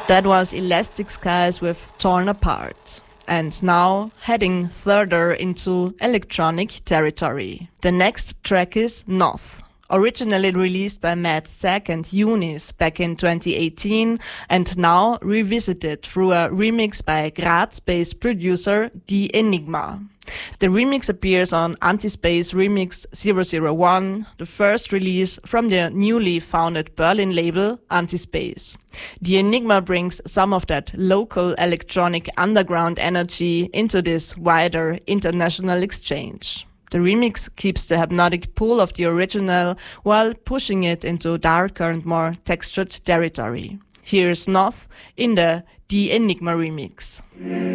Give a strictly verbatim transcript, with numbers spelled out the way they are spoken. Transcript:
That was Elastic Skies with Torn Apart. And now heading further into electronic territory. The next track is Noth. Originally released by Matt Sack and Eunice back in twenty eighteen and now revisited through a remix by Graz-based producer The Enigma. The remix appears on Antispace Remix zero zero one, the first release from the newly founded Berlin label Antispace. The Enigma brings some of that local electronic underground energy into this wider international exchange. The remix keeps the hypnotic pull of the original while pushing it into darker and more textured territory. Here's Noth in the The Enigma remix.